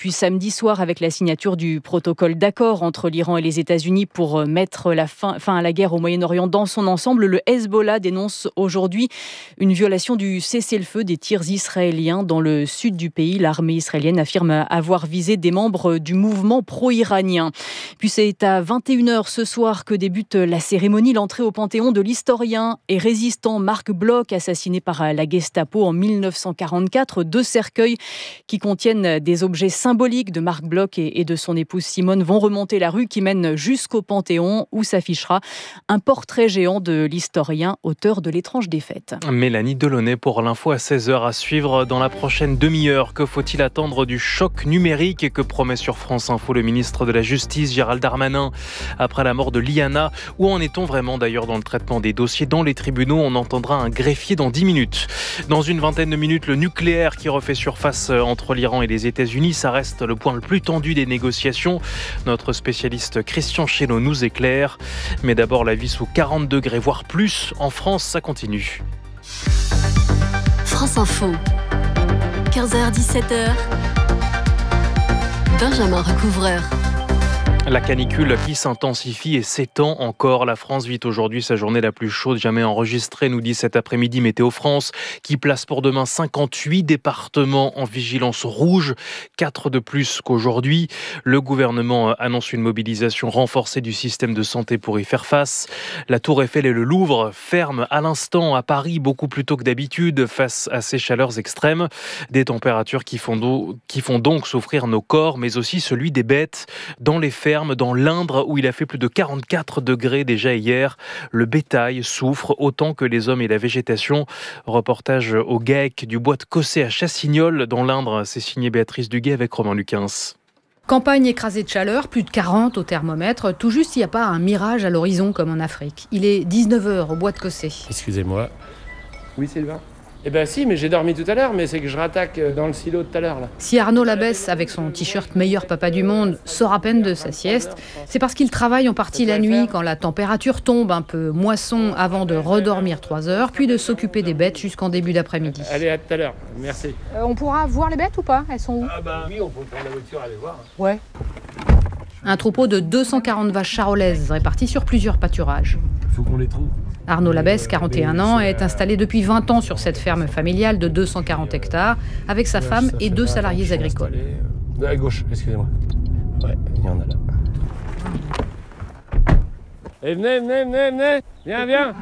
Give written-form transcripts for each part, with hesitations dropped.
depuis samedi soir avec la signature du protocole d'accord entre l'Iran et les États-Unis pour mettre fin à la guerre au Moyen-Orient dans son ensemble. Le Hezbollah dénonce aujourd'hui une violation du cessez-le-feu des tirs israéliens dans le sud du pays. L'armée israélienne affirme avoir visé des membres du mouvement pro-iranien. Puis c'est à 21h ce soir que débute la cérémonie, l'entrée au Panthéon de l'historien et résistant Marc Bloch, assassiné par la Gestapo en 1944. 2 cercueils qui contiennent des objets symboliques de Marc Bloch et de son épouse Simone vont remonter la rue qui mène jusqu'au Panthéon où s'affichera un portrait géant de l'historien, auteur de L'étrange défaite. Mélanie Delaunay pour l'info à 16h à suivre dans la prochaine demi-heure. Que faut-il attendre du choc numérique que promet sur France Info le ministre de la Justice Gérald Darmanin après la mort de Liana? Où en est-on vraiment d'ailleurs dans le traitement des dossiers dans les tribunaux? On entendra un greffier dans 10 minutes. Dans une vingtaine de minutes, le nucléaire qui refait surface entre l'Iran et les États-Unis, ça reste le point le plus tendu des négociations. Notre spécialiste Christian Chénaud nous éclaire. Mais d'abord, la vie sous 40 degrés, voire plus. En France, ça continue. France Info, 15h-17h, Benjamin Recouvreur. La canicule qui s'intensifie et s'étend encore. La France vit aujourd'hui sa journée la plus chaude jamais enregistrée, nous dit cet après-midi Météo France, qui place pour demain 58 départements en vigilance rouge, 4 de plus qu'aujourd'hui. Le gouvernement annonce une mobilisation renforcée du système de santé pour y faire face. La Tour Eiffel et le Louvre ferment à l'instant à Paris, beaucoup plus tôt que d'habitude, face à ces chaleurs extrêmes. Des températures qui font donc souffrir nos corps, mais aussi celui des bêtes. Dans les fermes, dans l'Indre, où il a fait plus de 44 degrés déjà hier. Le bétail souffre autant que les hommes et la végétation. Reportage au GAEC du bois de Cossé à Chassignol, dans l'Indre. C'est signé Béatrice Duguay avec Romain Luquins. Campagne écrasée de chaleur, plus de 40 au thermomètre. Tout juste, il n'y a pas un mirage à l'horizon comme en Afrique. Il est 19h au bois de Cossé. Excusez-moi. Oui, Sylvain ? Eh ben si, mais j'ai dormi tout à l'heure, mais c'est que je rattaque dans le silo tout à l'heure là. Si Arnaud Labesse, avec son t-shirt meilleur papa du monde, sort à peine de sa sieste, c'est parce qu'il travaille en partie la nuit quand la température tombe un peu moisson avant de redormir 3 heures, puis de s'occuper des bêtes jusqu'en début d'après-midi. Allez, à tout à l'heure, merci. On pourra voir les bêtes ou pas? Elles sont où? Ah ben oui, on peut prendre la voiture et aller voir. Ouais. Un troupeau de 240 vaches charolaises réparties sur plusieurs pâturages. Il faut qu'on les trouve. Arnaud Labesse, 41 ans, est installé depuis 20 ans sur cette ferme familiale de 240 hectares avec sa femme et 2 salariés agricoles. À gauche, excusez-moi. Ouais, il y en a là. Et venez. Viens.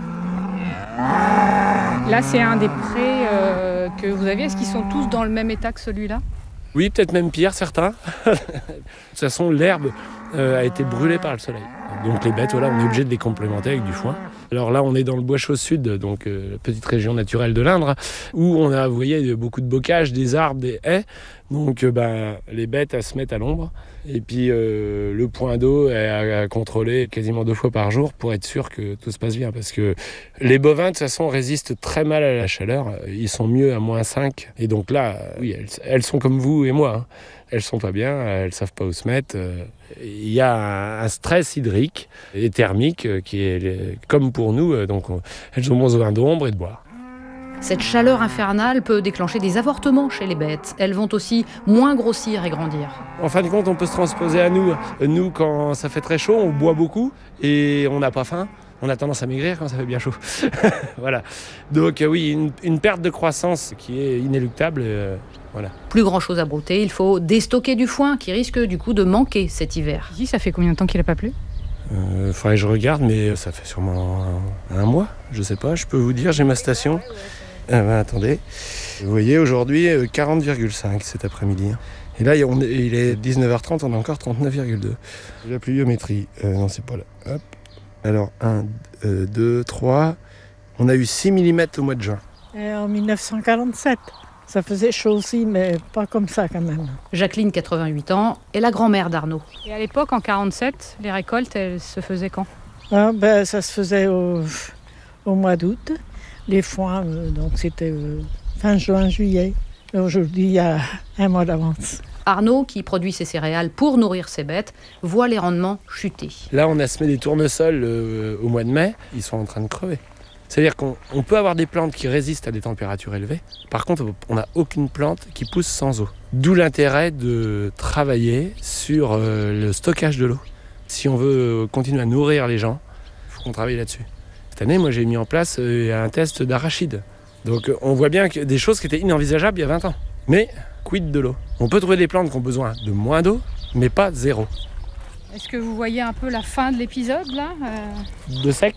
Là, c'est un des prés que vous aviez. Est-ce qu'ils sont tous dans le même état que celui-là? Oui, peut-être même pire, certains. De toute façon, l'herbe a été brûlée par le soleil. Donc les bêtes, voilà, on est obligé de les complémenter avec du foin. Alors là, on est dans le Bois-Chaud Sud, donc petite région naturelle de l'Indre, où on a, vous voyez, beaucoup de bocage, des arbres, des haies. Donc les bêtes, elles se mettent à l'ombre. Et puis le point d'eau est à contrôler quasiment 2 fois par jour pour être sûr que tout se passe bien. Parce que les bovins, de toute façon, résistent très mal à la chaleur. Ils sont mieux à -5. Et donc là, oui, elles sont comme vous et moi. Hein. Elles sont pas bien, elles savent pas où se mettre. Il y a un stress hydrique et thermique qui est comme pour nous. Donc elles ont besoin d'ombre et de boire. Cette chaleur infernale peut déclencher des avortements chez les bêtes. Elles vont aussi moins grossir et grandir. En fin de compte, on peut se transposer à nous. Nous, quand ça fait très chaud, on boit beaucoup et on n'a pas faim. On a tendance à maigrir quand ça fait bien chaud. Voilà. Donc oui, une perte de croissance qui est inéluctable. Voilà. Plus grand chose à brouter, il faut déstocker du foin qui risque du coup de manquer cet hiver. Ici, ça fait combien de temps qu'il n'a pas plu? Faudrait que je regarde, mais ça fait sûrement un mois. Je sais pas, je peux vous dire, j'ai ma station. Attendez. Vous voyez, aujourd'hui, 40,5 cet après-midi. Et là, il est 19h30, on a encore 39,2. La pluviométrie, non, c'est pas là. Hop. Alors, 1, 2, 3. On a eu 6 mm au mois de juin. En 1947. Ça faisait chaud aussi, mais pas comme ça quand même. Jacqueline, 88 ans, est la grand-mère d'Arnaud. Et à l'époque, en 47, les récoltes, elles se faisaient quand? Ça se faisait au mois d'août. Les foins, donc c'était fin juin, juillet. Et aujourd'hui, il y a un mois d'avance. Arnaud, qui produit ses céréales pour nourrir ses bêtes, voit les rendements chuter. Là, on a semé des tournesols au mois de mai. Ils sont en train de crever. C'est-à-dire qu'on peut avoir des plantes qui résistent à des températures élevées. Par contre, on n'a aucune plante qui pousse sans eau. D'où l'intérêt de travailler sur le stockage de l'eau. Si on veut continuer à nourrir les gens, il faut qu'on travaille là-dessus. Cette année, moi, j'ai mis en place un test d'arachide. Donc on voit bien que des choses qui étaient inenvisageables il y a 20 ans. Mais quid de l'eau ? On peut trouver des plantes qui ont besoin de moins d'eau, mais pas zéro. Est-ce que vous voyez un peu la fin de l'épisode là De sec ?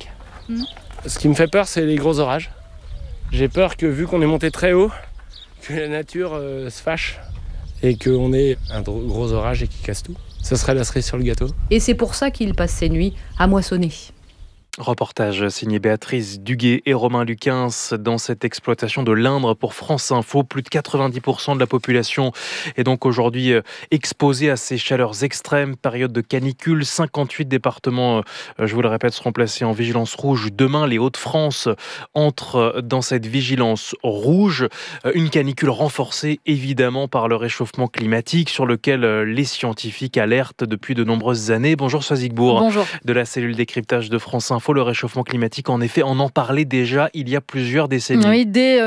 Ce qui me fait peur, c'est les gros orages. J'ai peur que, vu qu'on est monté très haut, que la nature se fâche et qu'on ait un gros orage et qu'il casse tout. Ce serait la cerise sur le gâteau. Et c'est pour ça qu'il passe ses nuits à moissonner. Reportage signé Béatrice Duguet et Romain Luquins dans cette exploitation de l'Indre pour France Info. Plus de 90% de la population est donc aujourd'hui exposée à ces chaleurs extrêmes, période de canicule. 58 départements, je vous le répète, seront placés en vigilance rouge. Demain, les Hauts-de-France entrent dans cette vigilance rouge. Une canicule renforcée évidemment par le réchauffement climatique sur lequel les scientifiques alertent depuis de nombreuses années. Bonjour Soazic Bourg. Bonjour. De la cellule décryptage de France Info. Le réchauffement climatique, en effet, on en parlait déjà il y a plusieurs décennies. Oui, dès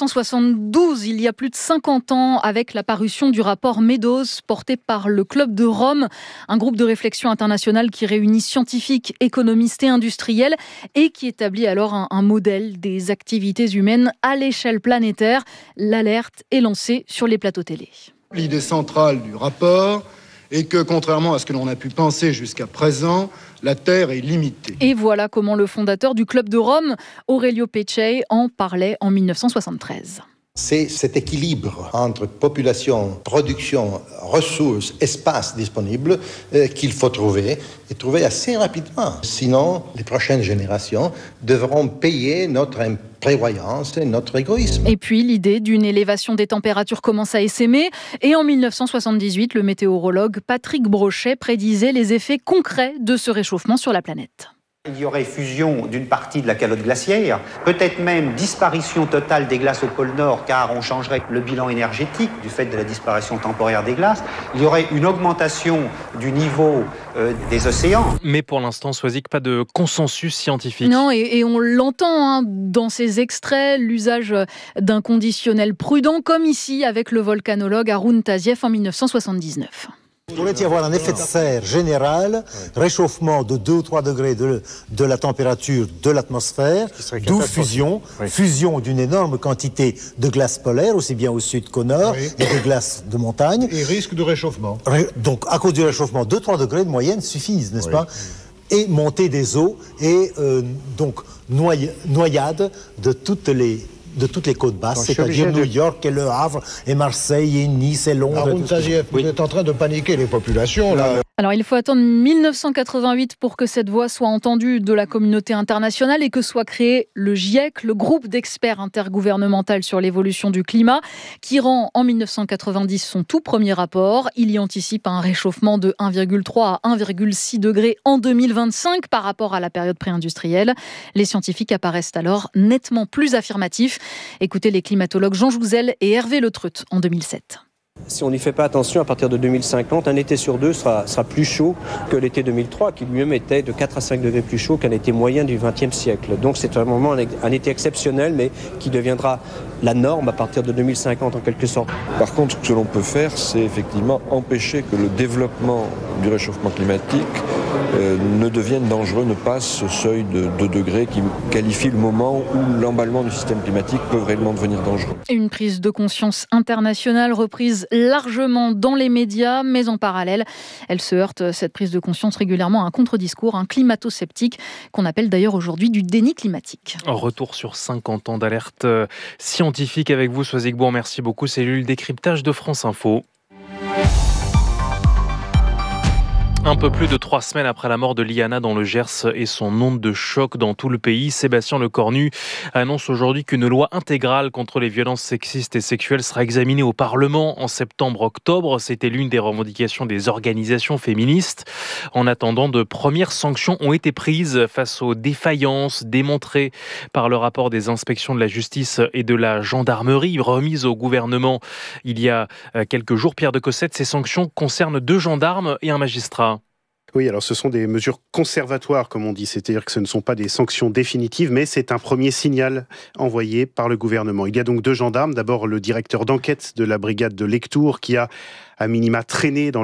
1972, il y a plus de 50 ans, avec la parution du rapport Meadows, porté par le Club de Rome, un groupe de réflexion international qui réunit scientifiques, économistes et industriels, et qui établit alors un modèle des activités humaines à l'échelle planétaire. L'alerte est lancée sur les plateaux télé. L'idée centrale du rapport est que, contrairement à ce que l'on a pu penser jusqu'à présent, la Terre est limitée. Et voilà comment le fondateur du Club de Rome, Aurelio Peccei, en parlait en 1973. C'est cet équilibre entre population, production, ressources, espace disponible qu'il faut trouver et trouver assez rapidement. Sinon, les prochaines générations devront payer notre imprévoyance et notre égoïsme. Et puis l'idée d'une élévation des températures commence à essaimer. Et en 1978, le météorologue Patrick Brochet prédisait les effets concrets de ce réchauffement sur la planète. Il y aurait fusion d'une partie de la calotte glaciaire, peut-être même disparition totale des glaces au pôle Nord, car on changerait le bilan énergétique du fait de la disparition temporaire des glaces. Il y aurait une augmentation du niveau des océans. Mais pour l'instant, Soazic, pas de consensus scientifique. Non, et on l'entend dans ces extraits, l'usage d'un conditionnel prudent, comme ici avec le volcanologue Haroun Tazieff en 1979. Il pourrait y avoir un effet de serre général, réchauffement de 2 ou 3 degrés de la température de l'atmosphère, d'où fusion d'une énorme quantité de glace polaire, aussi bien au sud qu'au nord, et de glace de montagne. Et risque de réchauffement. Donc, à cause du réchauffement, 2-3 degrés de moyenne suffisent, n'est-ce pas ? Et montée des eaux, et donc noyade de toutes les côtes basses, c'est-à-dire New York et Le Havre et Marseille et Nice et Londres. Haroun Tazieff, vous êtes en train de paniquer les populations, là. Alors il faut attendre 1988 pour que cette voix soit entendue de la communauté internationale et que soit créé le GIEC, le groupe d'experts intergouvernemental sur l'évolution du climat, qui rend en 1990 son tout premier rapport. Il y anticipe un réchauffement de 1,3 à 1,6 degrés en 2025 par rapport à la période pré-industrielle. Les scientifiques apparaissent alors nettement plus affirmatifs. Écoutez les climatologues Jean Jouzel et Hervé Le Treut en 2007. Si on n'y fait pas attention, à partir de 2050, un été sur deux sera plus chaud que l'été 2003, qui lui-même était de 4 à 5 degrés plus chaud qu'un été moyen du XXe siècle. Donc c'est vraiment un été exceptionnel, mais qui deviendra la norme à partir de 2050 en quelque sorte. Par contre, ce que l'on peut faire, c'est effectivement empêcher que le développement du réchauffement climatique ne devienne dangereux, ne passe ce seuil de 2 degrés qui qualifie le moment où l'emballement du système climatique peut réellement devenir dangereux. Une prise de conscience internationale reprise largement dans les médias, mais en parallèle, elle se heurte, cette prise de conscience, régulièrement à un contre-discours, un climato-sceptique, qu'on appelle d'ailleurs aujourd'hui du déni climatique. Retour sur 50 ans d'alerte scientifique avec vous, Soazic Bourg. Merci beaucoup. Cellule décryptage de France Info. Un peu plus de 3 semaines après la mort de Liana dans le Gers et son onde de choc dans tout le pays, Sébastien Lecornu annonce aujourd'hui qu'une loi intégrale contre les violences sexistes et sexuelles sera examinée au Parlement en septembre-octobre. C'était l'une des revendications des organisations féministes. En attendant, de premières sanctions ont été prises face aux défaillances démontrées par le rapport des inspections de la justice et de la gendarmerie remises au gouvernement il y a quelques jours. Pierre de Cossette, ces sanctions concernent 2 gendarmes et un magistrat. Oui, alors ce sont des mesures conservatoires, comme on dit, c'est-à-dire que ce ne sont pas des sanctions définitives, mais c'est un premier signal envoyé par le gouvernement. Il y a donc 2 gendarmes, d'abord le directeur d'enquête de la brigade de Lectoure qui a à minima traîné dans